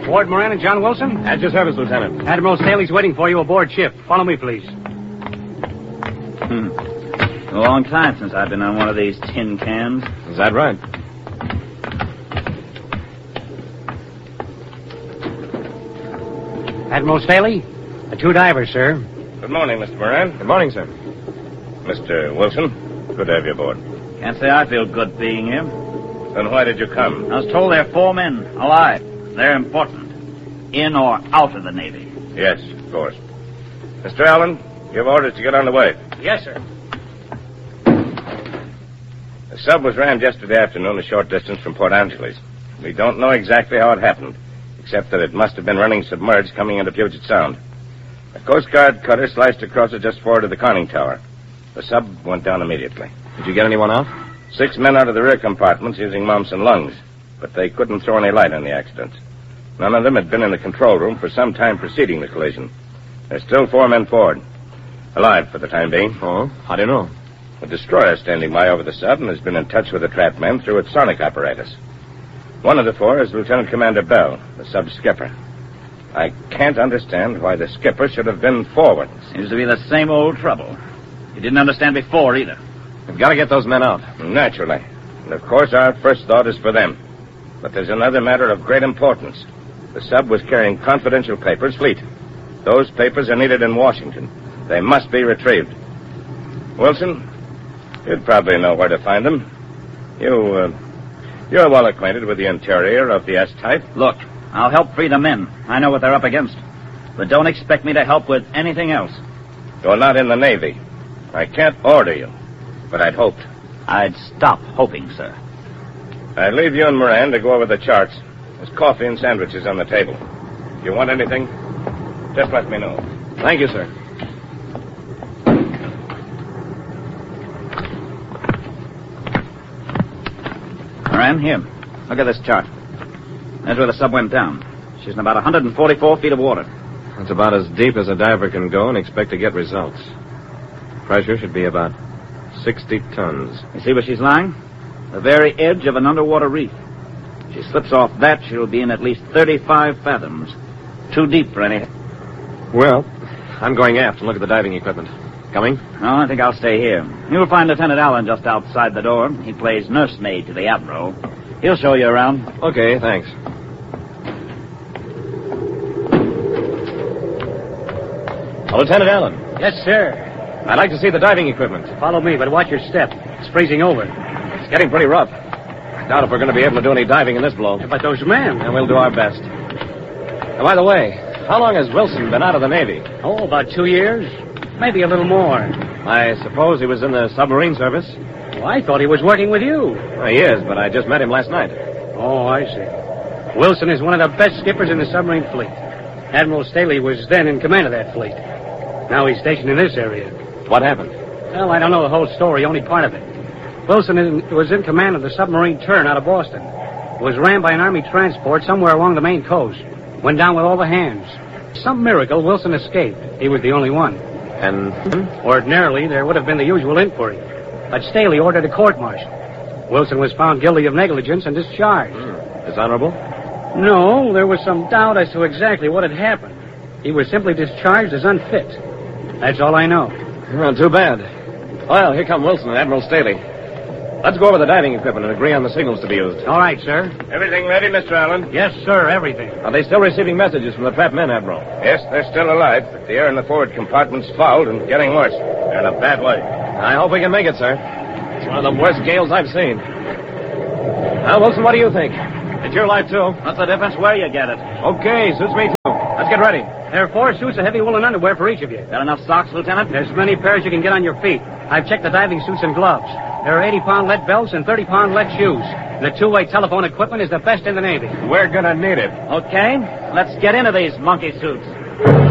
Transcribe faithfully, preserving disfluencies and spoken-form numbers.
Ward Moran and John Wilson? At your service, Lieutenant. Admiral Staley's waiting for you aboard ship. Follow me, please. Hmm. A long time since I've been on one of these tin cans. Is that right? Admiral Staley? The two divers, sir. Good morning, Mister Moran. Good morning, sir. Mister Wilson, good to have you aboard. Can't say I feel good being here. Then why did you come? I was told there are four men alive. They're important. In or out of the Navy. Yes, of course. Mister Allen, you have orders to get on the way. Yes, sir. The sub was rammed yesterday afternoon a short distance from Port Angeles. We don't know exactly how it happened, except that it must have been running submerged coming into Puget Sound. A Coast Guard cutter sliced across it just forward of the conning tower. The sub went down immediately. Did you get anyone out? Six men out of the rear compartments using mumps and lungs, but they couldn't throw any light on the accident. None of them had been in the control room for some time preceding the collision. There's still four men forward. Alive for the time being. Oh, how do you know? A destroyer standing by over the sub and has been in touch with the trapped men through its sonic apparatus. One of the four is Lieutenant Commander Bell, the sub's skipper. I can't understand why the skipper should have been forward. Seems to be the same old trouble. You didn't understand before, either. We've got to get those men out. Naturally. And of course our first thought is for them. But there's another matter of great importance. The sub was carrying confidential papers, fleet. Those papers are needed in Washington. They must be retrieved. Wilson, you'd probably know where to find them. You, uh, you're well acquainted with the interior of the S-type. Look, I'll help free the men. I know what they're up against. But don't expect me to help with anything else. You're not in the Navy. I can't order you, but I'd hoped. I'd stop hoping, sir. I'd leave you and Moran to go over the charts. There's coffee and sandwiches on the table. If you want anything, just let me know. Thank you, sir. Moran, here. Look at this chart. There's where the sub went down. She's in about one hundred forty-four feet of water. That's about as deep as a diver can go and expect to get results. Pressure should be about sixty tons. You see where she's lying? The very edge of an underwater reef. If she slips off that, she'll be in at least thirty-five fathoms. Too deep for any... Well, I'm going aft and look at the diving equipment. Coming? No, I think I'll stay here. You'll find Lieutenant Allen just outside the door. He plays nursemaid to the Admiral. He'll show you around. Okay, thanks. Oh, Lieutenant Allen. Yes, sir. I'd like to see the diving equipment. Follow me, but watch your step. It's freezing over. It's getting pretty rough. I doubt if we're going to be able to do any diving in this blow. Yeah, but those men... And we'll do our best. And by the way, how long has Wilson been out of the Navy? Oh, about two years. Maybe a little more. I suppose he was in the submarine service. Well, I thought he was working with you. Well, he is, but I just met him last night. Oh, I see. Wilson is one of the best skippers in the submarine fleet. Admiral Staley was then in command of that fleet. Now he's stationed in this area. What happened? Well, I don't know the whole story, only part of it. Wilson in, was in command of the submarine Turn out of Boston. Was rammed by an Army transport somewhere along the Maine coast. Went down with all the hands. Some miracle, Wilson escaped. He was the only one. And? Ordinarily, there would have been the usual inquiry. But Staley ordered a court-martial. Wilson was found guilty of negligence and discharged. Hmm. Dishonorable? No, there was some doubt as to exactly what had happened. He was simply discharged as unfit. That's all I know. Well, too bad. Well, here come Wilson and Admiral Staley. Let's go over the diving equipment and agree on the signals to be used. All right, sir. Everything ready, Mister Allen? Yes, sir, everything. Are they still receiving messages from the trapped men, Admiral? Yes, they're still alive, but the air in the forward compartment's fouled and getting worse. They're in a bad way. I hope we can make it, sir. It's one of the worst gales I've seen. Now, Wilson, what do you think? It's your life, too. What's the difference where you get it? Okay, suits me, too. Let's get ready. There are four suits of heavy woolen underwear for each of you. Got enough socks, Lieutenant? There's as many pairs you can get on your feet. I've checked the diving suits and gloves. There are eighty-pound lead belts and thirty-pound lead shoes. And the two-way telephone equipment is the best in the Navy. We're gonna need it. Okay, let's get into these monkey suits.